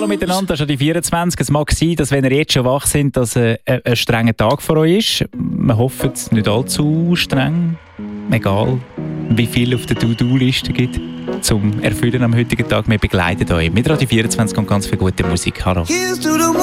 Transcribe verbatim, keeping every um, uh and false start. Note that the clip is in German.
Hallo miteinander, das ist ja die vierundzwanzig. Es mag sein, dass wenn ihr jetzt schon wach sind, dass äh, ein strenger Tag für euch ist. Wir hoffen, es ist nicht allzu streng. Egal, wie viel auf der To-Do-Liste gibt zum Erfüllen am heutigen Tag. Wir begleiten euch mit Radio vierundzwanzig und ganz viel gute Musik. Hallo.